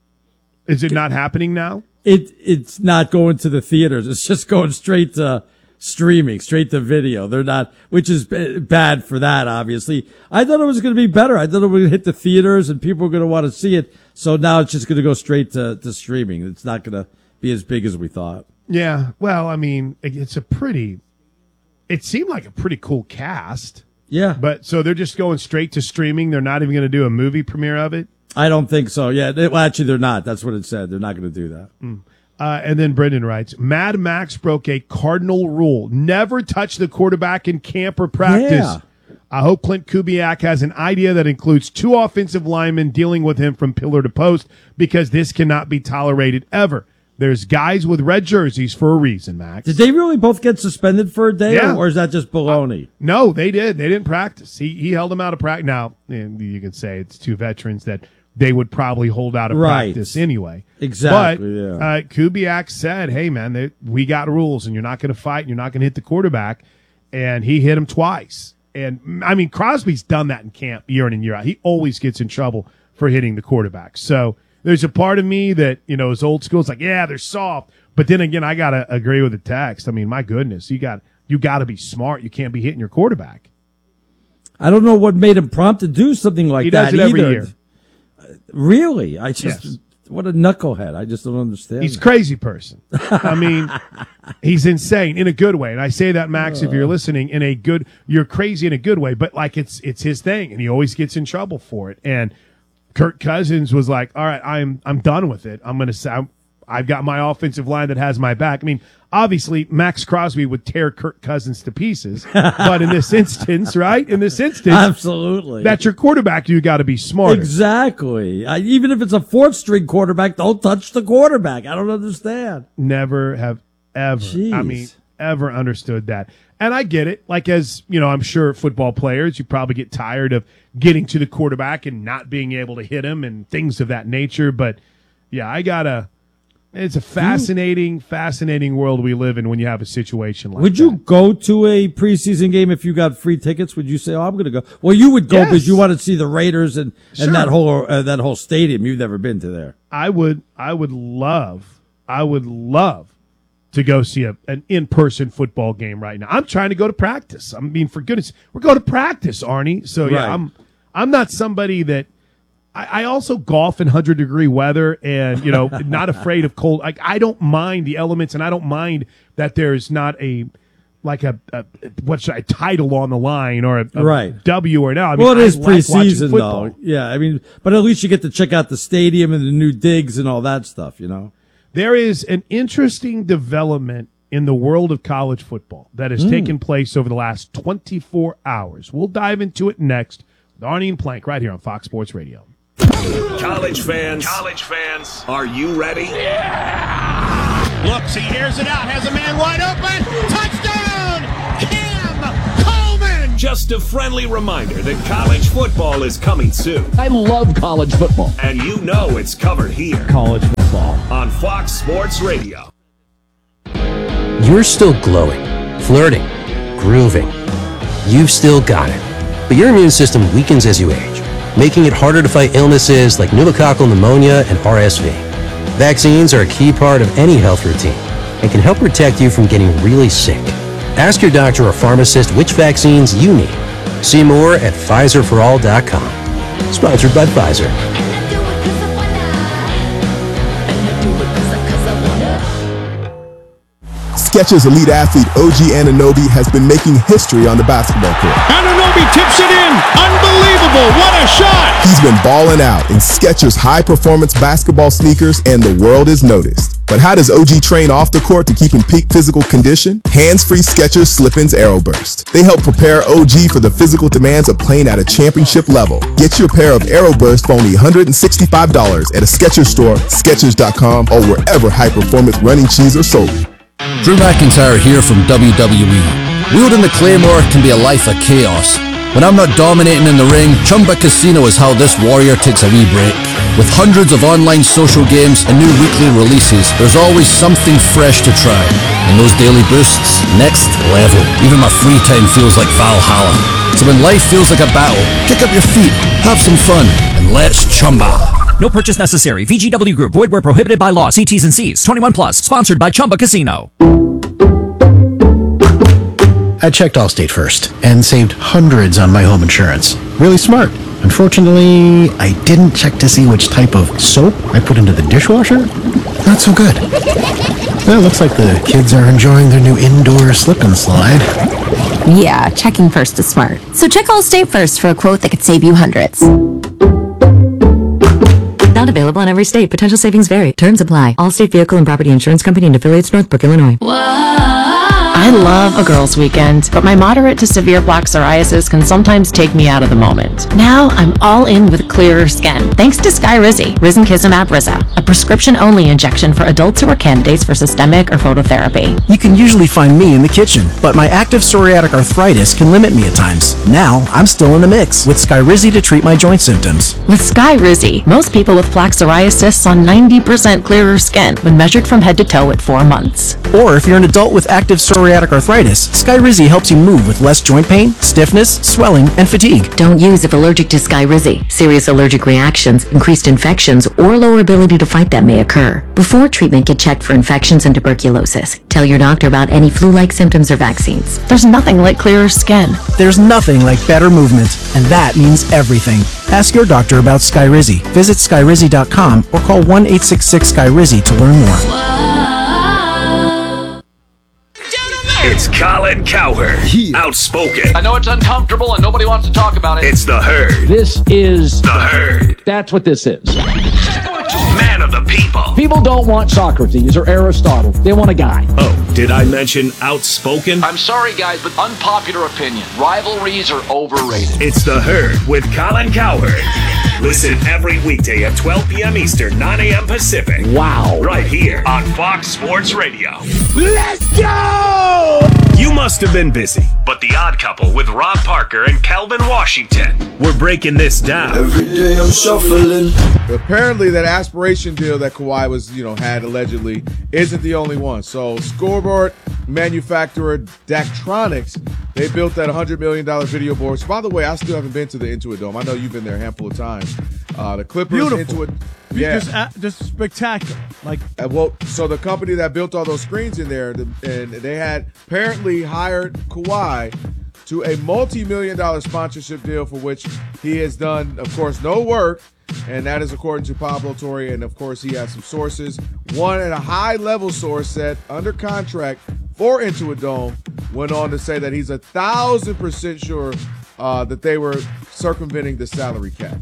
Is it not happening now? It it's not going to the theaters. It's just going straight to streaming, straight to video. They're not, which is b- bad for that, obviously. I thought it was going to be better. I thought it would hit the theaters and people were going to want to see it. So now it's just going to go straight to, to streaming. It's not going to be as big as we thought. Yeah. Well, I mean, it- it's a pretty, it seemed like a pretty cool cast. Yeah. But so they're just going straight to streaming. They're not even going to do a movie premiere of it. I don't think so. Yeah. They, well, actually, they're not. That's what it said. They're not going to do that. Mm. Uh, and then Brendan writes, Mad Max broke a cardinal rule. Never touch the quarterback in camp or practice. Yeah. I hope Clint Kubiak has an idea that includes two offensive linemen dealing with him from pillar to post, because this cannot be tolerated ever. There's guys with red jerseys for a reason, Max. Did they really both get suspended for a day, Yeah. or, or is that just baloney? No, they did. They didn't practice. He he held them out of practice. Now, and you can say it's two veterans that they would probably hold out of Right. practice anyway. Exactly, But yeah. uh, Kubiak said, hey, man, they, we got rules, and you're not going to fight, and you're not going to hit the quarterback. And he hit him twice. And, I mean, Crosby's done that in camp year in and year out. He always gets in trouble for hitting the quarterback. So there's a part of me that, you know, is old school. It's like, yeah, they're soft. But then again, I got to agree with the text. I mean, my goodness, you got you got to be smart. You can't be hitting your quarterback. I don't know what made him prompt to do something like He that does it every either. year. Really? I just, Yes. what a knucklehead. I just don't understand. He's a that. crazy person. I mean, he's insane in a good way. And I say that, Max, if you're listening, in a good, you're crazy in a good way, but like it's, it's his thing, and he always gets in trouble for it. And Kirk Cousins was like, all right, I'm, I'm done with it. I'm going to say, I'm, I've got my offensive line that has my back. I mean, obviously Max Crosby would tear Kirk Cousins to pieces, but in this instance, right? In this instance, Absolutely. that's your quarterback. You got to be smarter. Exactly. I, even if it's a fourth string quarterback, don't touch the quarterback. I don't understand. Never have ever, I Jeez. mean, ever understood that. And I get it. Like, as you know, I'm sure football players, you probably get tired of getting to the quarterback and not being able to hit him and things of that nature. But yeah, I gotta, it's a fascinating, fascinating world we live in when you have a situation like Would that. you go to a preseason game if you got free tickets? Would you say, "Oh, I'm going to go"? Well, you would go Yes. because you want to see the Raiders and, Sure. and that whole uh, that whole stadium. You've never been to there. I would, I would love, I would love to go see a, an in-person football game right now. I'm trying to go to practice. I mean, for goodness, we're going to practice, Arnie. So yeah, Right. I'm, I'm not somebody that, I, I also golf in hundred degree weather and, you know, not afraid of cold. Like, I don't mind the elements, and I don't mind that there's not a, like a, a what should I, title on the line or a, a Right. W or an L. I mean, well, it I is like watching preseason, football. though. Yeah, I mean, but at least you get to check out the stadium and the new digs and all that stuff, you know? There is an interesting development in the world of college football that has Mm. taken place over the last twenty-four hours. We'll dive into it next with Arnie and Plank right here on Fox Sports Radio. College fans, college fans, are you ready? Looks, he hears it out, has a man wide open. Touchdown! Cam Coleman! Just a friendly reminder that college football is coming soon. I love college football. And you know it's covered here. College football. On Fox Sports Radio. You're still glowing, flirting, grooving. You've still got it. But your immune system weakens as you age, making it harder to fight illnesses like pneumococcal pneumonia and R S V. Vaccines are a key part of any health routine and can help protect you from getting really sick. Ask your doctor or pharmacist which vaccines you need. See more at Pfizer for all dot com. Sponsored by Pfizer. Skechers elite athlete O G Anunoby has been making history on the basketball court. Anunoby tips it in. Unbelievable. What a shot. He's been balling out in Skechers high-performance basketball sneakers, and the world is noticed. But how does O G train off the court to keep in peak physical condition? Hands-free Skechers Slip-ins Aeroburst. They help prepare O G for the physical demands of playing at a championship level. Get your pair of Aeroburst for only one hundred sixty-five dollars at a Skechers store, Skechers dot com, or wherever high-performance running shoes are sold. Drew McIntyre here from W W E. Wielding the Claymore can be a life of chaos. When I'm not dominating in the ring, Chumba Casino is how this warrior takes a wee break. With hundreds of online social games and new weekly releases, there's always something fresh to try. And those daily boosts, next level. Even my free time feels like Valhalla. So when life feels like a battle, kick up your feet, have some fun, and let's chumba. No purchase necessary. V G W Group. Void where prohibited by law. See T's and C's. twenty-one plus. Sponsored by Chumba Casino. I checked Allstate first and saved hundreds on my home insurance. Really smart. Unfortunately, I didn't check to see which type of soap I put into the dishwasher. Not so good. Well, it looks like the kids are enjoying their new indoor slip and slide. Yeah, checking first is smart. So check Allstate first for a quote that could save you hundreds. Not available in every state. Potential savings vary. Terms apply. Allstate Vehicle and Property Insurance Company and affiliates, Northbrook, Illinois. I love a girls' weekend, but my moderate to severe plaque psoriasis can sometimes take me out of the moment. Now I'm all in with clearer skin, thanks to Skyrizi, Risankizumab Riza, a prescription-only injection for adults who are candidates for systemic or phototherapy. You can usually find me in the kitchen, but my active psoriatic arthritis can limit me at times. Now I'm still in the mix with Skyrizi to treat my joint symptoms. With Skyrizi, most people with plaque psoriasis saw ninety percent clearer skin when measured from head to toe at four months. Or if you're an adult with active psoriatic arthritis, Skyrizi helps you move with less joint pain, stiffness, swelling, and fatigue. Don't use if allergic to Skyrizi. Serious allergic reactions, increased infections, or lower ability to fight them may occur. Before treatment, get checked for infections and tuberculosis. Tell your doctor about any flu-like symptoms or vaccines. There's nothing like clearer skin. There's nothing like better movement, and that means everything. Ask your doctor about Skyrizi. Visit Skyrizi dot com or call one eight six six Skyrizi to learn more. It's Colin Cowherd, outspoken. I know it's uncomfortable and nobody wants to talk about it. It's the Herd. This is the Herd. That's what this is. Man of the people. People don't want Socrates or Aristotle. They want a guy. Oh, did I mention outspoken? I'm sorry, guys, but unpopular opinion. Rivalries are overrated. It's the Herd with Colin Cowherd. Listen every weekday at twelve p.m. Eastern, nine a.m. Pacific. Wow. Right here on Fox Sports Radio. Let's go! You must have been busy, but The Odd Couple with Rob Parker and Calvin Washington, we're breaking this down. Every day I'm shuffling. Apparently that aspiration deal that Kawhi was, you know, had allegedly isn't the only one. So scoreboard manufacturer Daktronics, they built that one hundred million dollars video board. So by the way, I still haven't been to the Intuit Dome. I know you've been there a handful of times. Uh, the Clippers, Beautiful. Intuit, yeah, just, uh, just spectacular. Like, uh, well, so the company that built all those screens in there, the, and they had apparently hired Kawhi to a multi-million dollar sponsorship deal for which he has done, of course, no work. And that is according to Pablo Torre. And, of course, he has some sources. One at a high-level source said under contract for Intuit Dome went on to say that he's a thousand percent sure uh, that they were circumventing the salary cap.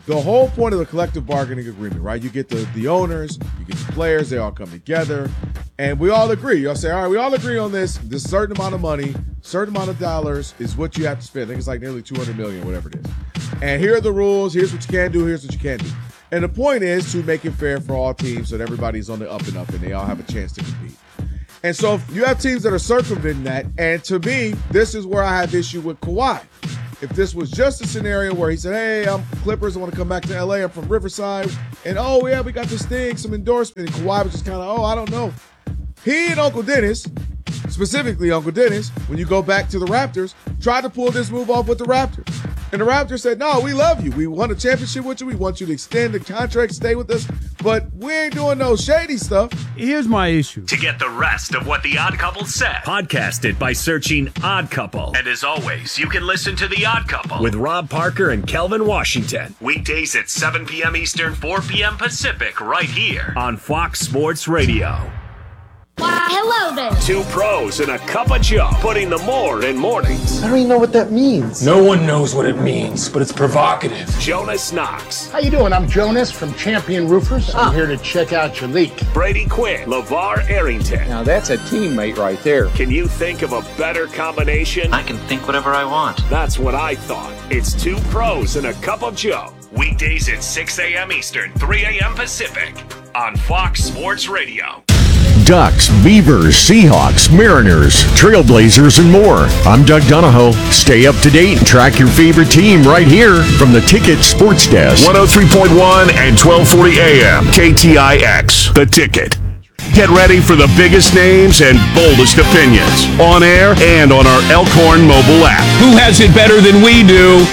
the whole point of the collective bargaining agreement, right? You get the, the owners, you get the players, they all come together, and we all agree. You'll say, all right, we all agree on this. This certain amount of money, certain amount of dollars is what you have to spend. I think it's like nearly two hundred million dollars, whatever it is. And here are the rules. Here's what you can do. Here's what you can't do. And the point is to make it fair for all teams so that everybody's on the up and up and they all have a chance to compete. And so you have teams that are circumventing that. And to me, this is where I have issue with Kawhi. If this was just a scenario where he said, hey, I'm Clippers, I want to come back to L A, I'm from Riverside, and oh, yeah, we got this thing, some endorsement, and Kawhi was just kind of, oh, I don't know. He and Uncle Dennis, specifically Uncle Dennis, when you go back to the Raptors, tried to pull this move off with the Raptors. And the Raptors said, no, we love you. We won a championship with you. We want you to extend the contract, stay with us. But we ain't doing no shady stuff. Here's my issue. To get the rest of what The Odd Couple said, podcast it by searching Odd Couple. And as always, you can listen to The Odd Couple with Rob Parker and Kelvin Washington. Weekdays at seven p.m. Eastern, four p.m. Pacific, right here on Fox Sports Radio. Why, hello there. Two pros and a cup of Joe, putting the more in mornings. I don't even know what that means. No one knows what it means, but it's provocative. Jonas Knox. How you doing? I'm Jonas from Champion Roofers. I'm here to check out your leak. Brady Quinn. LeVar Arrington. Now that's a teammate right there. Can you think of a better combination? I can think whatever I want. That's what I thought. It's two pros and a cup of Joe. Weekdays at six a.m. Eastern, three a.m. Pacific on Fox Sports Radio. Ducks, Beavers, Seahawks, Mariners, Trailblazers, and more. I'm Doug Donahoe. Stay up to date and track your favorite team right here from the Ticket Sports Desk. one oh three point one and twelve forty A M. K T I X, The Ticket. Get ready for the biggest names and boldest opinions on air and on our Elkhorn mobile app. Who has it better than we do?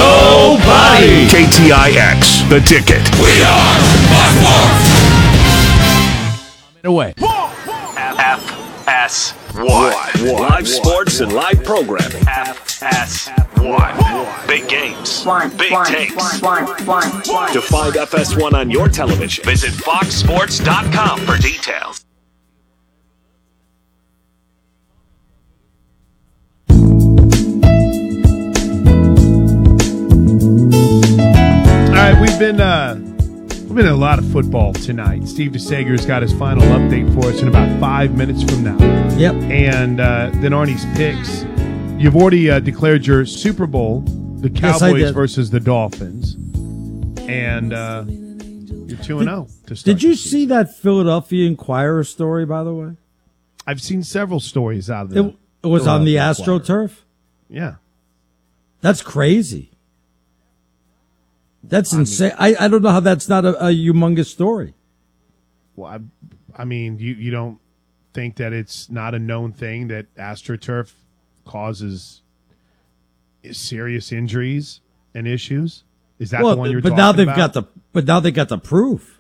Nobody! K T I X, The Ticket. We are Fox Sports! Away. F S one. Live sports and live programming. F S one. Big games. Big takes. To find F S one on your television, visit fox sports dot com for details. All right, we've been uh We've been in a lot of football tonight. Steve DeSager's got his final update for us in about five minutes from now. Yep. And uh, then Arnie's picks. You've already uh, declared your Super Bowl, the Cowboys yes, versus the Dolphins. And uh, you're two and oh to start. Did you see that Philadelphia Inquirer story, by the way? I've seen several stories out of the It, it was on the AstroTurf? Yeah. That's crazy. That's insane. I, I don't know how that's not a, a humongous story. Well, I, I mean, you, you don't think that it's not a known thing that AstroTurf causes serious injuries and issues? Is that well, the one you're but talking now they've about? got the but now they got the proof.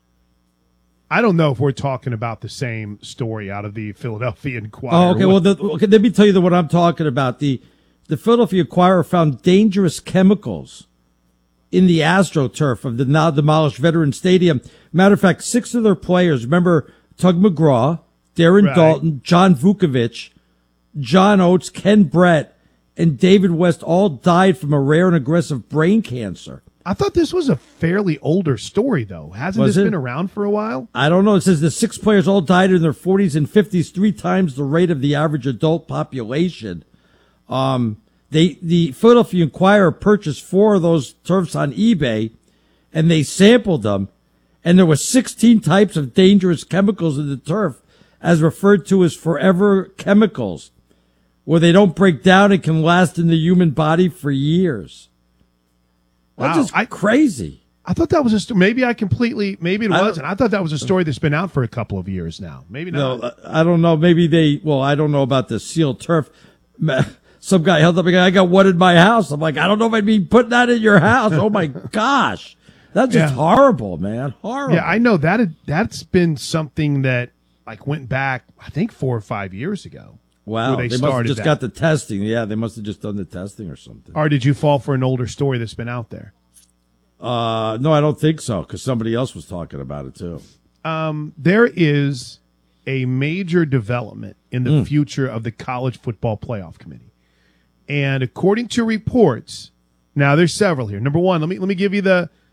I don't know if we're talking about the same story out of the Philadelphia Inquirer. Oh, okay. Well, the, okay, let me tell you the what I'm talking about. The the Philadelphia Inquirer found dangerous chemicals in the AstroTurf of the now demolished Veterans Stadium. Matter of fact, six of their players, remember Tug McGraw, Darren Right. Dalton, John Vukovic, John Oates, Ken Brett, and David West all died from a rare and aggressive brain cancer. I thought this was a fairly older story, though. Hasn't Was this it? been around for a while? I don't know. It says the six players all died in their forties and fifties, three times the rate of the average adult population. Um, they, the Philadelphia Inquirer purchased four of those turfs on eBay, and they sampled them, and there were sixteen types of dangerous chemicals in the turf, as referred to as forever chemicals, where they don't break down and can last in the human body for years. That's Wow. just crazy. I thought that was a story. Maybe I completely, maybe it I don't- wasn't. I thought that was a story that's been out for a couple of years now. Maybe not. No, I don't know. Maybe they, well, I don't know about the sealed turf. Some guy held up a guy, I got one in my house. I'm like, I don't know if I'd be putting that in your house. Oh my gosh. That's just Yeah. horrible, man. Horrible. Yeah, I know that. had- That's been something that like went back, I think, four or five years ago. Wow. where They, they must have started just that. got the testing. Yeah, they must have just done the testing or something. Or did you fall for an older story that's been out there? Uh, no, I don't think so, because somebody else was talking about it too. Um, there is a major development in the Mm. future of the College Football Playoff Committee. And according to reports, now there's several here. Number one, let me let me give you the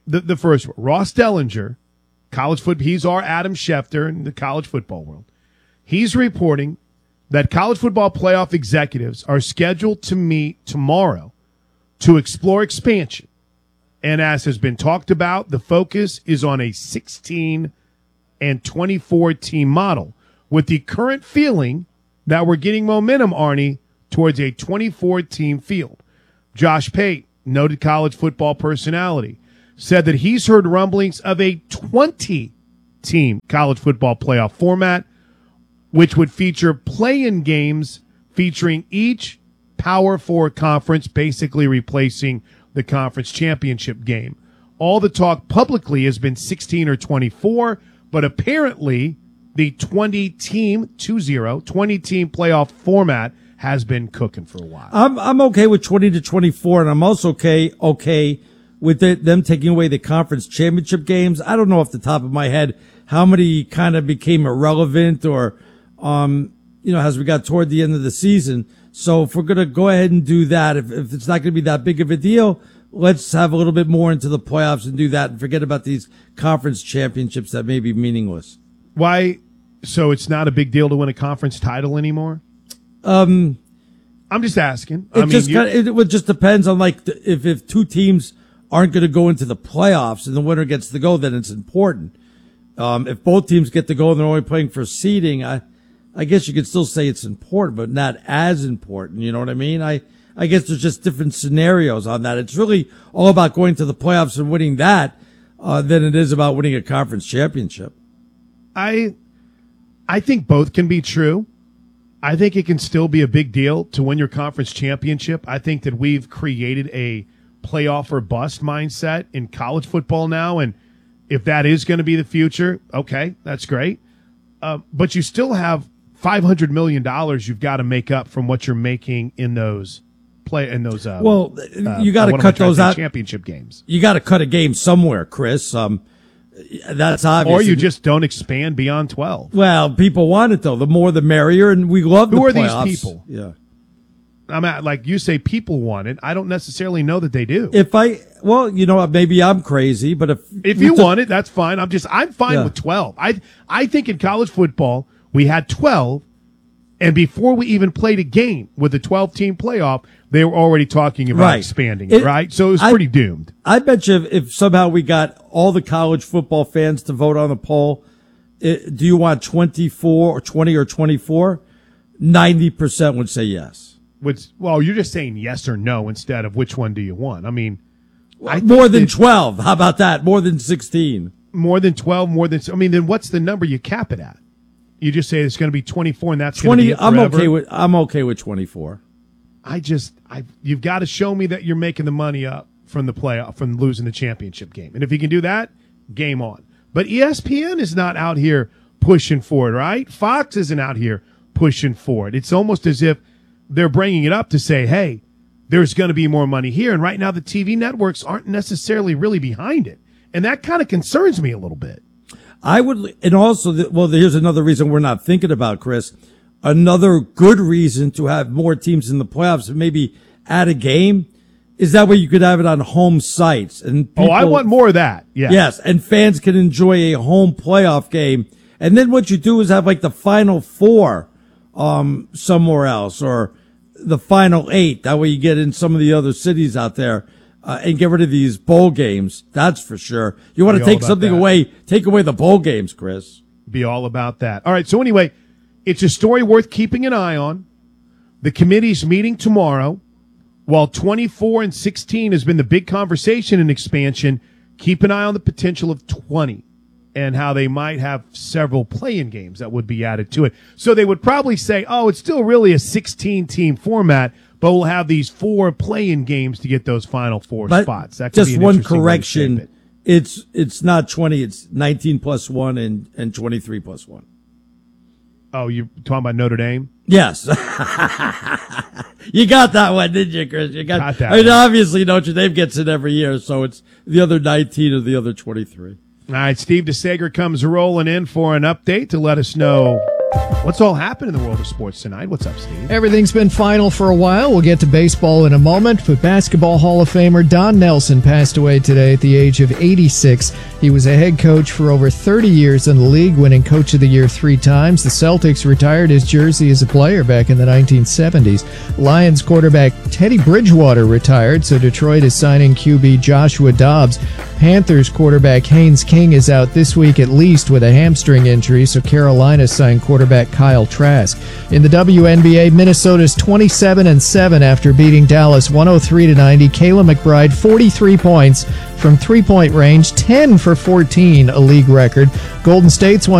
the, the first one, Ross Dellinger, college football, he's our Adam Schefter in the college football world. He's reporting that college football playoff executives are scheduled to meet tomorrow to explore expansion. And as has been talked about, the focus is on a sixteen and twenty-four team model, with the current feeling that we're getting momentum, Arnie, towards a twenty-four team field. Josh Pate, noted college football personality, said that he's heard rumblings of a twenty team college football playoff format, which would feature play-in games featuring each Power Four conference, basically replacing the conference championship game. All the talk publicly has been sixteen or twenty-four, but apparently the twenty-team, two zero, twenty-team playoff format has been cooking for a while. I'm I'm okay with twenty to twenty-four, and I'm also okay okay with the, them taking away the conference championship games. I don't know off the top of my head how many kind of became irrelevant or, um, you know, as we got toward the end of the season. So if we're going to go ahead and do that, if, if it's not going to be that big of a deal, let's have a little bit more into the playoffs and do that and forget about these conference championships that may be meaningless. Why? So it's not a big deal to win a conference title anymore? Um, I'm just asking. It I mean, just you- kinda, it, it just depends on like the, if if two teams aren't going to go into the playoffs and the winner gets to go, then it's important. Um, if both teams get to go and they're only playing for seeding, I I guess you could still say it's important, but not as important. You know what I mean? I I guess there's just different scenarios on that. It's really all about going to the playoffs and winning that uh, than it is about winning a conference championship. I I think both can be true. I think it can still be a big deal to win your conference championship. I think that we've created a playoff or bust mindset in college football now, and if that is going to be the future, okay, that's great. Uh, but you still have five hundred million dollars you've got to make up from what you're making in those play in those. Uh, Well, uh, you got to what am I cut trying those say? out. Championship games. You got to cut a game somewhere, Chris. Um, that's obvious. Or you just don't expand beyond twelve. Well, people want it though. The more, the merrier, and we love. Who the are playoffs. these people? Yeah. I'm at, like you say, people want it. I don't necessarily know that they do. If I, well, you know, maybe I'm crazy, but if If you want it, that's fine. I'm just, I'm fine Yeah. with twelve. I, I think in college football, we had twelve, and before we even played a game with a twelve team playoff, they were already talking about Right. expanding it, It- right? So it was I- pretty doomed. I bet you if, if somehow we got all the college football fans to vote on the poll, it, do you want twenty-four or twenty or twenty-four? ninety percent would say yes. Which, well, you're just saying yes or no instead of which one do you want. I mean, I think More than that- twelve. How about that? More than sixteen. more than twelve, more than, I mean, then what's the number you cap it at? You just say it's going to be twenty-four and that's going to be twenty. it I'm forever? okay with, I'm okay with twenty-four. I just, I, you've got to show me that you're making the money up from the playoff, from losing the championship game. And if you can do that, game on. But E S P N is not out here pushing for it, right? Fox isn't out here pushing for it. It's almost as if they're bringing it up to say, hey, there's going to be more money here. And right now the T V networks aren't necessarily really behind it. And that kind of concerns me a little bit. I would, and also, the, well, here's another reason we're not thinking about, Chris. Another good reason to have more teams in the playoffs and maybe add a game is that way you could have it on home sites. And people, oh, I want more of that. Yeah. Yes, and fans can enjoy a home playoff game. And then what you do is have like the final four um somewhere else, or the final eight. That way you get in some of the other cities out there uh, and get rid of these bowl games. That's for sure. You want Be to all take about something that. away, take away the bowl games, Chris. Be all about that. All right. So anyway, it's a story worth keeping an eye on. The committee's meeting tomorrow. While twenty-four and sixteen has been the big conversation in expansion, keep an eye on the potential of twenty and how they might have several play-in games that would be added to it. So they would probably say, oh, it's still really a sixteen-team format, but we'll have these four play-in games to get those final four But spots. That could just be an one interesting way to shape correction. it. It's it's not twenty. It's nineteen plus one and and twenty-three plus one. Oh, you're talking about Notre Dame? Yes. You got that one, didn't you, Chris? You got, Got that I mean, one. obviously Notre Dame gets it every year, so it's the other nineteen or the other twenty-three. All right, Steve DeSager comes rolling in for an update to let us know What's all happened in the world of sports tonight? What's up, Steve? Everything's been final for a while. We'll get to baseball in a moment, but Basketball Hall of Famer Don Nelson passed away today at the age of eighty-six. He was a head coach for over thirty years in the league, winning Coach of the Year three times. The Celtics retired his jersey as a player back in the nineteen seventies. Lions quarterback Teddy Bridgewater retired, so Detroit is signing Q B Joshua Dobbs. Panthers quarterback Haynes King is out this week at least with a hamstring injury, so Carolina signed quarterback Kyle Trask. In the W N B A, Minnesota's twenty-seven and seven after beating Dallas one oh three to ninety. Kayla McBride, forty-three points from three-point range, ten for fourteen, a league record. Golden State's won